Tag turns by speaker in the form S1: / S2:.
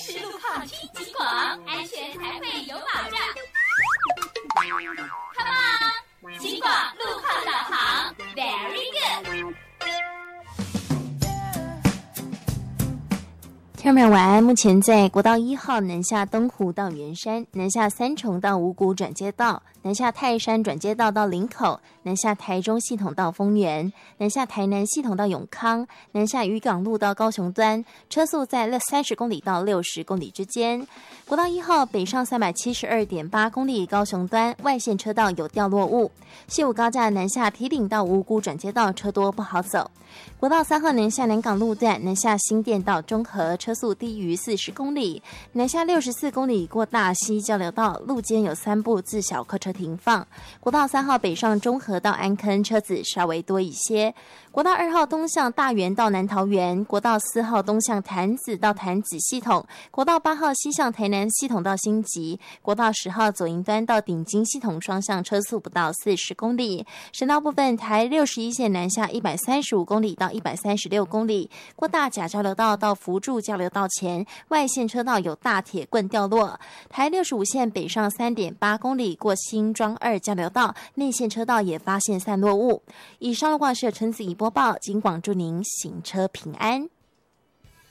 S1: 实路况听警广，安全才会有保障。Come on， 警广路况导航 ，Very good。
S2: 听众朋友晚安，目前在国道1号南下东湖到圆山，南下三重到五股转接道，南下泰山转接道到林口，南下台中系统到丰原，南下台南系统到永康，南下渔港路到高雄端，车速在30公里到60公里之间。国道1号北上372.8公里，高雄端外线车道有掉落物。西武高架南下堤顶到五股转接道车多不好走。国道3号南下南港路段南下新店到中和，车速低于40公里，南下64公里过大溪交流道，路肩有3部自小客车停放。国道3号北上中和到安坑，车子稍微多一些。国道2号东向大园到南桃园，国道4号东向潭子到潭子系统，国道8号西向台南系统到新集，国道10号左营端到顶金系统双向车速不到40公里。省道部分，台61线南下135公里到136公里，过大甲交流道到福柱交流道前，外线车道有大铁棍掉落。台65线北上3.8公里，过新庄2交流道，内线车道也发现散落物。以上路况是陈子怡播报，警广祝您行车平安。